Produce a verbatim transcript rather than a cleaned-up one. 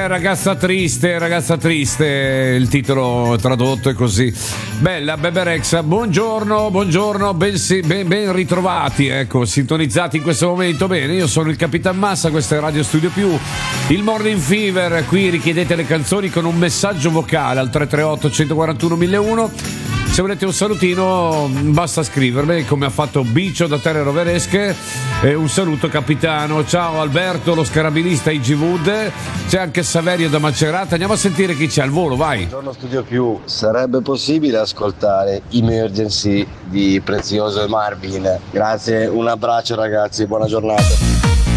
ragazza triste, ragazza triste, il titolo tradotto è così. Bella Bebe Rexha, buongiorno, buongiorno, ben, ben, ben ritrovati, ecco, sintonizzati in questo momento. Bene, io sono il Capitan Massa, questo è Radio Studio Più, il Morning Fever. Qui richiedete le canzoni con un messaggio vocale al tre tre otto, uno quattro uno, uno zero uno. Se volete un salutino basta scrivermi, come ha fatto Bicio da Terre Roveresche. E un saluto capitano. Ciao Alberto, lo scarabilista I G Wood. C'è anche Saverio da Macerata. Andiamo a sentire chi c'è al volo, vai. Buongiorno Studio Più, sarebbe possibile ascoltare Emergency di Prezioso e Marvin? Grazie, un abbraccio ragazzi, buona giornata.